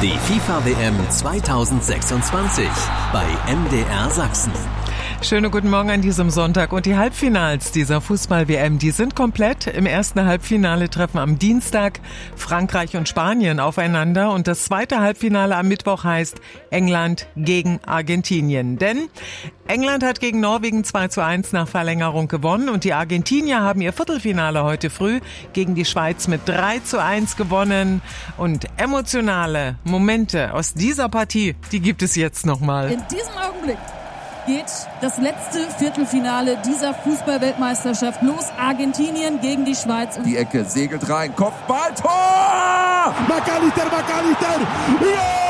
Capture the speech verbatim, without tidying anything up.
Die FIFA-W M zweitausendsechsundzwanzig bei M D R Sachsen. Schönen guten Morgen an diesem Sonntag. Und die Halbfinals dieser Fußball-W M, die sind komplett. Im ersten Halbfinale treffen am Dienstag Frankreich und Spanien aufeinander. Und das zweite Halbfinale am Mittwoch heißt England gegen Argentinien. Denn England hat gegen Norwegen zwei zu eins nach Verlängerung gewonnen. Und die Argentinier haben ihr Viertelfinale heute früh gegen die Schweiz mit drei zu eins gewonnen. Und emotionale Momente aus dieser Partie, die gibt es jetzt nochmal. In diesem Augenblick geht das letzte Viertelfinale dieser Fußball-Weltmeisterschaft los. Argentinien gegen die Schweiz. Die Ecke segelt rein, Kopfball, Tor! McAllister, McAllister! Ja!